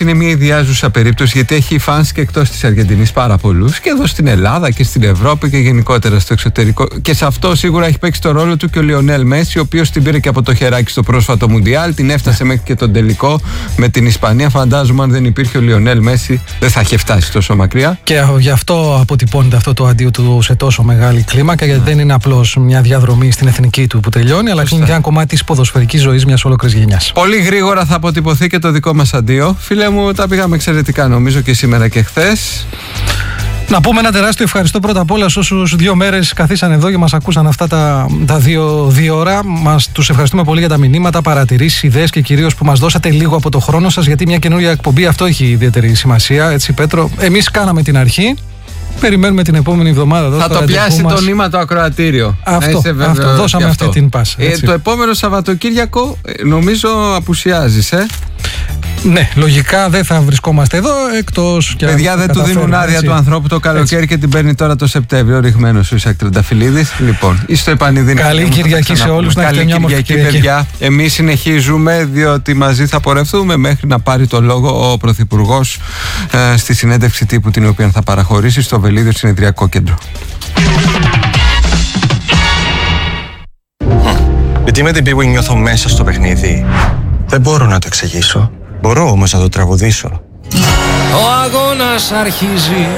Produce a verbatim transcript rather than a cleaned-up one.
είναι μια ιδιάζουσα περίπτωση, γιατί έχει φανς και εκτός της Αργεντινής πάρα πολλούς, και εδώ στην Ελλάδα και στην Ευρώπη και γενικότερα στο εξωτερικό. Και σε αυτό σίγουρα έχει παίξει το ρόλο του και ο Λιονέλ Μέση, ο οποίος την πήρε και από το χεράκι στο πρόσφατο Μουντιάλ, την έφτασε μέχρι και τον τελικό με την Ισπανία. Φαντάζομαι αν δεν υπήρχε ο Λιονέλ Μέση δεν θα είχε φτάσει τόσο μακριά. Και γι' αυτό αποτυπώνεται αυτό το αντίο του σε τόσο μεγάλη κλίμακα, γιατί δεν είναι απλώς μια διαδρομή στην εθνική του που τελειώνει, αλλά είναι και ένα κομμάτι της ποδοσφαιρικής ζωής μιας ολόκληρης γενιάς. Πολύ γρήγορα θα αποτυπωθεί και το δικό μας αντίο. Φίλε μου, τα πήγαμε εξαιρετικά νομίζω και σήμερα και χθες. Να πούμε ένα τεράστιο ευχαριστώ πρώτα απ' όλα σε όσους δύο μέρες καθίσαν εδώ και μας ακούσαν αυτά τα, τα δύο, δύο ώρα. Μας τους ευχαριστούμε πολύ για τα μηνύματα, παρατηρήσεις, ιδέες και κυρίως που μας δώσατε λίγο από το χρόνο σας, γιατί μια καινούργια εκπομπή αυτό έχει ιδιαίτερη σημασία. Έτσι, Πέτρο, εμείς κάναμε την αρχή. Περιμένουμε την επόμενη εβδομάδα. Θα το πιάσει το νήμα το ακροατήριο. Αυτό, αυτό δώσαμε αυτή την πάσα. Ε, το επόμενο Σαββατοκύριακο νομίζω απουσιάζεις, ε. Ναι, λογικά δεν θα βρισκόμαστε εδώ εκτός. Παιδιά, δεν του δίνουν άδεια έτσι του ανθρώπου το καλοκαίρι, έτσι, και την παίρνει τώρα το Σεπτέμβριο. Ρηγμένος ο Ισακ Τρενταφυλλίδης. Λοιπόν, είστε επανειδήν. Καλή Κυριακή σε όλους. Να έχετε μια όμορφη Κυριακή, παιδιά. Εμείς συνεχίζουμε, διότι μαζί θα πορευτούμε μέχρι να πάρει το λόγο ο Πρωθυπουργός ε, στη συνέντευξη τύπου την οποία θα παραχωρήσει στο Βελίδιο Συνεδριακό Κέντρο. Γιατί με την πίγου νιώθω μέσα στο παιχνίδι. Δεν μπορώ να το εξηγήσω. Μπορώ όμως να το τραγουδήσω. Ο αγώνας αρχίζει.